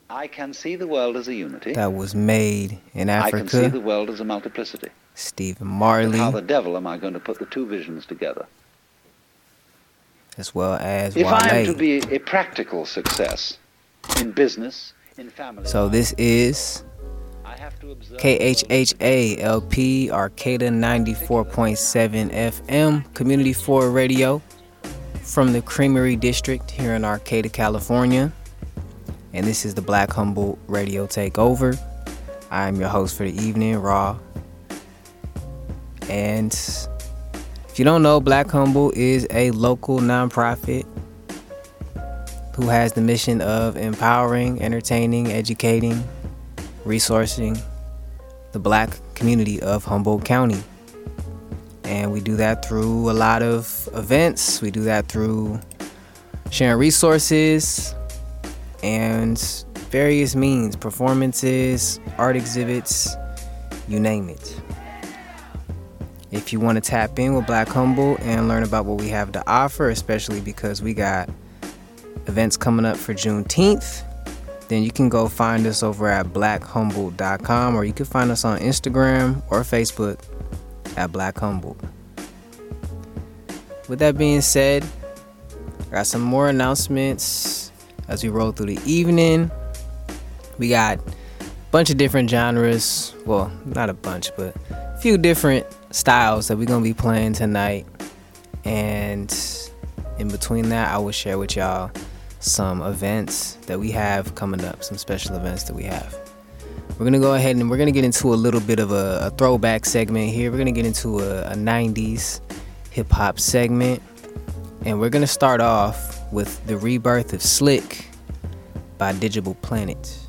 I can see the world as a unity. That was Made in Africa. I can see the world as a multiplicity. Stephen Marley. But how the devil am I going to put the two visions together? As well as If Wale. I am to be a practical success in business, in family So life, this is KHHALP Arcata 94.7 FM Community 4 Radio from the Creamery District here in Arcata, California. And this is the Black Humboldt Radio Takeover. I'm your host for the evening, Raw. And if you don't know, Black Humboldt is a local nonprofit who has the mission of empowering, entertaining, educating, resourcing the black community of Humboldt County. And we do that through a lot of events. We do that through sharing resources and various means, performances, art exhibits, you name it. If you want to tap in with Black Humboldt and learn about what we have to offer, especially because we got events coming up for Juneteenth, then you can go find us over at blackhumboldt.com, or you can find us on Instagram or Facebook at Black Humboldt. With that being said, I got some more announcements as we roll through the evening. We got a bunch of different genres. Well, not a bunch, but a few different styles that we're going to be playing tonight. And in between that, I will share with y'all some events that we have coming up, some special events that we have. We're going to go ahead and we're going to get into a little bit of a throwback segment here. We're going to get into a 90s hip-hop segment. And we're going to start off with The Rebirth of Slick by Digital Planet.